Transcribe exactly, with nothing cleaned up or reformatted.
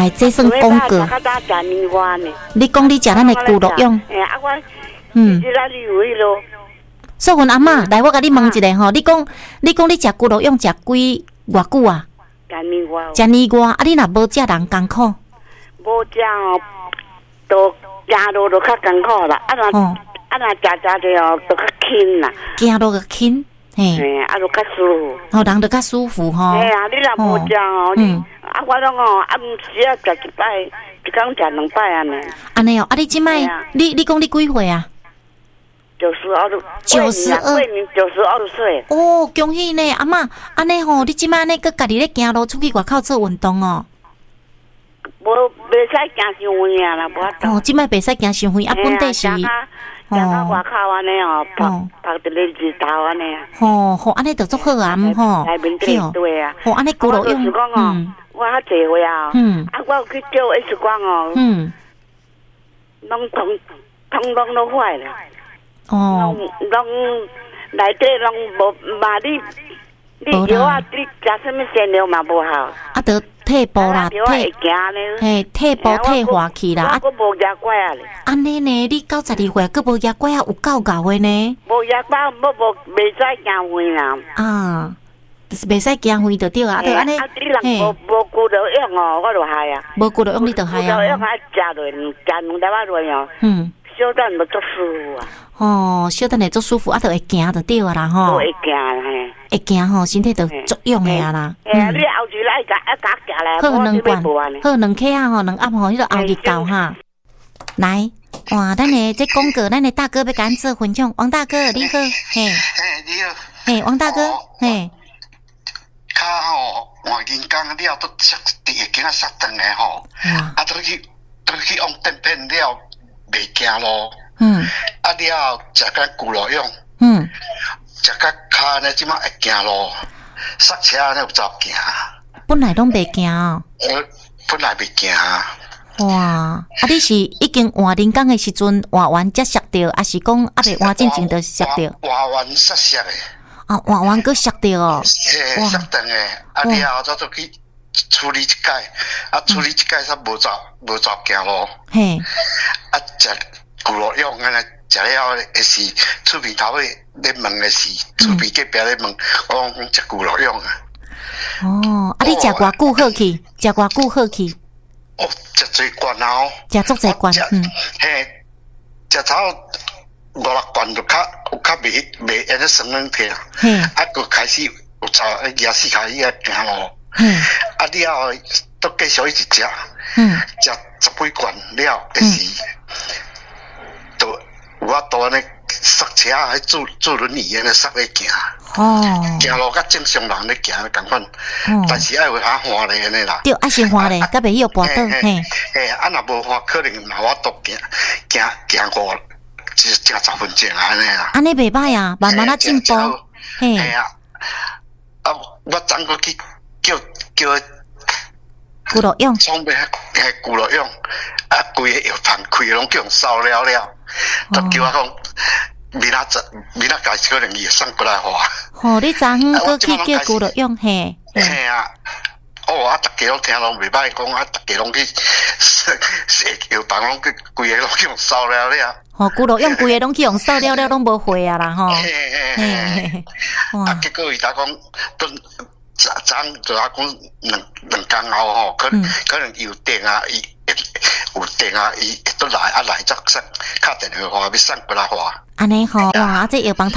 哎，这算讲过。你讲你食咱的骨肉用，嗯。素云阿嬷，来，我甲你问一下吼，你讲你讲你食骨肉用食几偌久啊？食年外，啊，你若无食人艰苦？ 无食哦，都行路都较艰苦啦。啊，若啊若食食着哦，都较轻啦。 行路较轻，嘿。 嘿，啊，都较舒服。 哦，人就较舒服吼。 嘿啊，你若无食哦，你啊，我拢哦，暗时啊食一摆，一工食两摆安尼。 安尼哦，啊，你即摆，你你讲你几岁啊？ 九十二， 九十二， 九十二岁。 哦，恭喜呢，阿嬷，安尼吼，你即摆呢，佮家己咧行路出去外口做运动哦。 无，袂使行伤远啊啦，无法度。 哦，即摆袂使行伤远，啊，本地是。 行到外口安尼哦，拍拍伫咧日头安尼啊。 吼吼，安尼就足好啊，吼。 内面对对啊。 吼，安尼骨肉用。 就是讲哦，我较济岁啊。嗯。啊，我有去叫 X 光哦。嗯。拢通通拢都坏了。哦，拢内底拢无嘛，你你药啊，你食什么鲜料嘛无好。 啊，得退步啦，退嘿退步退化去啦。 我无牙怪啊咧。 安尼呢，你九十二岁佫无牙怪啊，有够够的呢。 无牙怪，无无袂使行远啦。啊， 就是袂使行远就对啊，就安尼。 啊，你人无无骨头用哦，我就害啊。 无骨头用你就害啊。 骨头用啊，食落食两粒仔落哦。嗯。小等就足舒服啊！ 哦，小等会足舒服，啊，就会行就对啊啦吼。 会行嘿， 会行吼，身体就足用的啊啦。 哎，你后日来甲一甲行来， 好两罐，好两克啊吼，两盒吼，迄个后日到哈。来，哇，咱的这广告，咱的大哥要甲咱做分享，王大哥你好，嘿， 嘿你好， 嘿，王大哥，嘿。 卡吼，换人工了都食第一间啊杀断的吼，啊，都去都去用电片了。袂惊咯，嗯，啊了食甲骨肉用，嗯，食甲骹呢，即马会惊咯，刹车呢有走惊， 本来拢袂惊哦， 呃，本来袂惊。 哇，啊你是已经换人工的时阵换完才摔着，还是讲啊未换之前就摔着？ 换完摔摔的， 啊换完佫摔着哦， 嘿，摔断的，啊了再做去处理一届，啊处理一届才无走无走惊咯，嘿。啊，食骨肉用安尼食了也是厝边头尾咧问的是，厝边隔壁咧问，我讲食骨肉用啊。 哦，啊，你食偌久好去？食偌久好去？ 哦，食最罐哦。 食足侪罐，嗯。 嘿，食头五六罐就较有较袂袂安尼酸软体啦。嘿。啊，佮开始有走夜市开始啊行咯。嗯。啊，了都继续一直食。嗯。食十几罐了，就是。都有法度安尼刹车还坐坐轮椅安尼刹咧行，哦，行路甲正常人咧行共款，但是爱有下滑咧安尼啦。 对，爱先滑咧，甲袂晓跋倒，嘿。 嘿，啊若无滑，可能嘛我都行行行过，只行十分钟安尼啦。 安尼袂歹啊，慢慢啊进步。 嘿啊，啊，我昨个去叫叫。 骨肉用， 创咩？系骨肉用，啊，规个药房开拢叫人烧了了，都叫我讲，明仔载明仔介可能伊送过来花。 哦，你昨昏过去叫骨肉用嘿？ 嘿啊，哦，啊，大家拢听拢袂歹讲，啊，大家拢去药房拢去规个拢叫人烧了了。 哦，骨肉用规个拢去用烧了了，拢无货啊啦吼。 嘿嘿嘿，啊，结果伊才讲都。昨昨就阿讲两两工后吼，可能、嗯、可能有电啊，伊有电啊，伊都来啊来则送，敲电话话要送过来话。 安尼吼，哇，这药房。